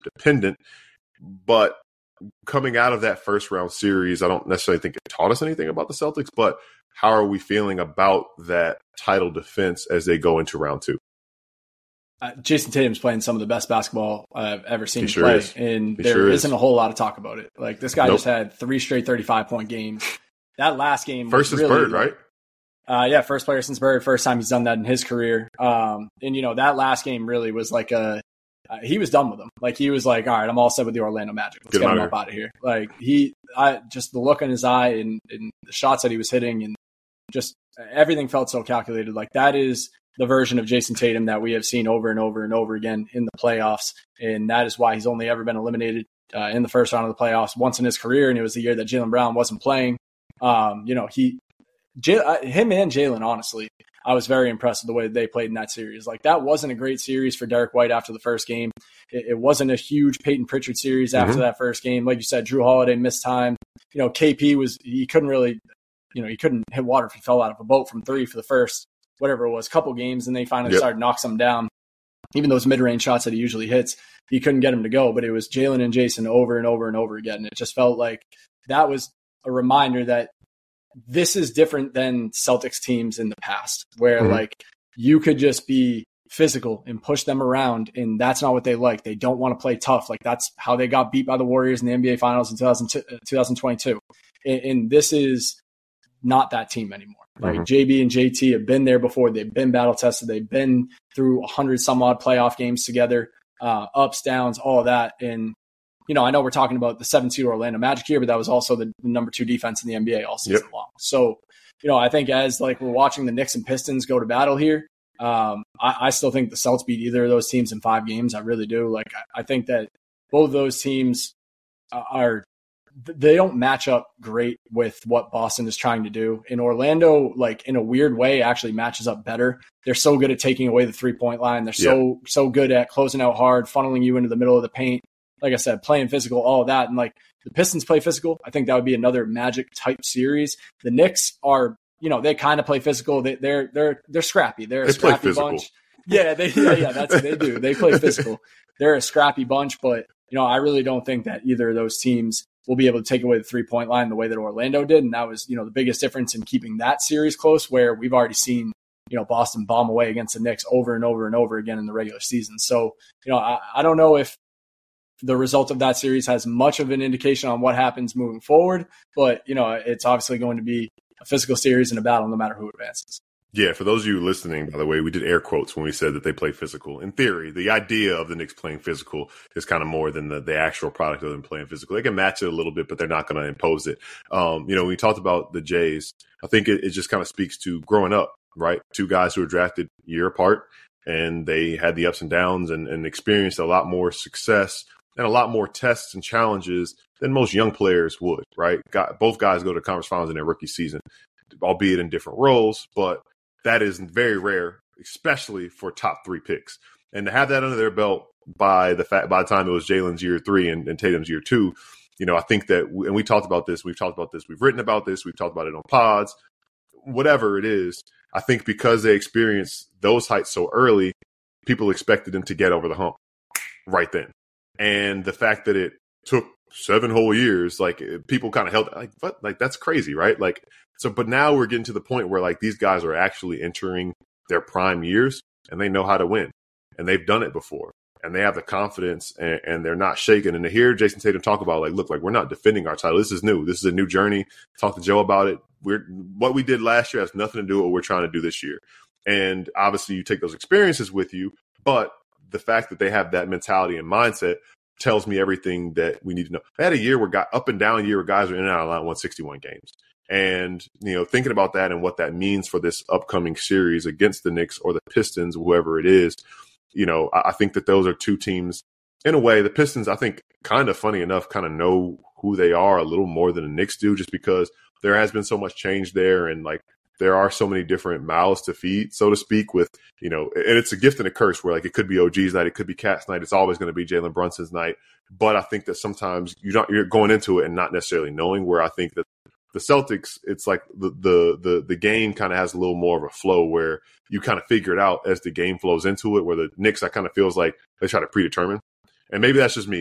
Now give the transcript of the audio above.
dependent. But coming out of that first round series, I don't necessarily think it taught us anything about the Celtics, but how are we feeling about that title defense as they go into round two? Jason Tatum's playing some of the best basketball I've ever seen He play, is. and He there isn't a whole lot of talk about it. Like, this guy just had 3 straight 35-point games. That last game first was is really, Bird, right? Yeah, first player since Bird, first time he's done that in his career. And, that last game really was like he was done with them. Like, he was like, all right, I'm all set with the Orlando Magic. Let's get him up out of here. Like, just the look in his eye and the shots that he was hitting, and just everything felt so calculated. Like, that is the version of Jason Tatum that we have seen over and over and over again in the playoffs. And that is why he's only ever been eliminated in the first round of the playoffs once in his career. And it was the year that Jaylen Brown wasn't playing. Him and Jaylen, honestly, I was very impressed with the way they played in that series. Like, that wasn't a great series for Derek White after the first game. It wasn't a huge Peyton Pritchard series after that first game. Like you said, Drew Holiday missed time. KP he couldn't really, he couldn't hit water if he fell out of a boat from 3 for the first, whatever it was, couple games. And they finally started to knock some down. Even those mid-range shots that he usually hits, he couldn't get him to go. But it was Jaylen and Jason over and over and over again. And it just felt like that was a reminder that this is different than Celtics teams in the past, where like you could just be physical and push them around, and that's not what they like. They don't want to play tough. Like, that's how they got beat by the Warriors in the NBA Finals in 2022. And this is not that team anymore. Like, JB and JT have been there before. They've been battle tested. They've been through 100 some odd playoff games together, ups, downs, all of that. And I know we're talking about the 7-seed Orlando Magic here, but that was also the number 2 defense in the NBA all season long. So, I think as we're watching the Knicks and Pistons go to battle here, I still think the Celtics beat either of those teams in 5 games. I really do. Like, I think that both of those teams they don't match up great with what Boston is trying to do. In Orlando, like, in a weird way, actually matches up better. They're so good at taking away the 3-point line. They're so good at closing out hard, funneling you into the middle of the paint. Like I said, playing physical, all of that. And like, the Pistons play physical. I think that would be another Magic type series. The Knicks are, they kind of play physical. They're scrappy. They're a scrappy bunch. Yeah, that's what they do. They play physical. They're a scrappy bunch, but I really don't think that either of those teams will be able to take away the 3-point line the way that Orlando did. And that was, the biggest difference in keeping that series close, where we've already seen, Boston bomb away against the Knicks over and over and over again in the regular season. So, I don't know if the result of that series has much of an indication on what happens moving forward, but it's obviously going to be a physical series and a battle no matter who advances. Yeah, for those of you listening, by the way, we did air quotes when we said that they play physical. In theory, the idea of the Knicks playing physical is kind of more than the actual product of them playing physical. They can match it a little bit, but they're not going to impose it. When we talked about the Jays, I think it just kind of speaks to growing up, right? 2 guys who were drafted a year apart, and they had the ups and downs and experienced a lot more success and a lot more tests and challenges than most young players would, right? Both guys go to conference finals in their rookie season, albeit in different roles, but that is very rare, especially for top 3 picks. And to have that under their belt by the time it was Jaylen's year 3 and Tatum's year 2, I think that, and we talked about this, we've written about this, we've talked about it on pods, whatever it is. I think because they experienced those heights so early, people expected them to get over the hump right then. And the fact that it took 7 whole years, like, people kind of held like, what? Like, that's crazy, right? Like, so, but now we're getting to the point where, like, these guys are actually entering their prime years and they know how to win, and they've done it before, and they have the confidence, and they're not shaken. And to hear Jason Tatum talk about, like, look, like, we're not defending our title. This is new. This is a new journey. Talk to Joe about it. What we did last year has nothing to do with what we're trying to do this year. And obviously you take those experiences with you, but the fact that they have that mentality and mindset tells me everything that we need to know. I had a year where up and down year where guys are in and out of line 161 games. And, thinking about that and what that means for this upcoming series against the Knicks or the Pistons, whoever it is, I think that those are 2 teams. In a way, the Pistons, I think, kind of funny enough, kind of know who they are a little more than the Knicks do, just because there has been so much change there. And, like, there are so many different mouths to feed, so to speak, with, and it's a gift and a curse where, like, it could be OG's night, it could be Cat's night, it's always going to be Jalen Brunson's night. But I think that sometimes you're going into it and not necessarily knowing, where I think that the Celtics, it's like the game kind of has a little more of a flow where you kind of figure it out as the game flows into it, where the Knicks, I kind of feels like they try to predetermine. And maybe that's just me,